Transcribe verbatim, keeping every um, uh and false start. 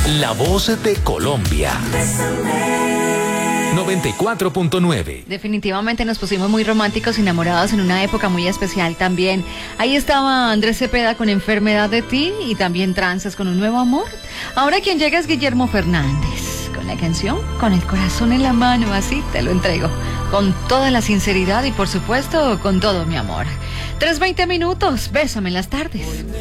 La voz de Colombia. noventa y cuatro punto nueve. Definitivamente nos pusimos muy románticos y enamorados en una época muy especial también. Ahí estaba Andrés Cepeda con Enfermedad de ti y también Tranzas con Un Nuevo Amor. Ahora quien llega es Guillermo Fernández con la canción Con el Corazón en la Mano, así te lo entrego. Con toda la sinceridad y por supuesto con todo mi amor. tres veinte minutos, bésame en las tardes.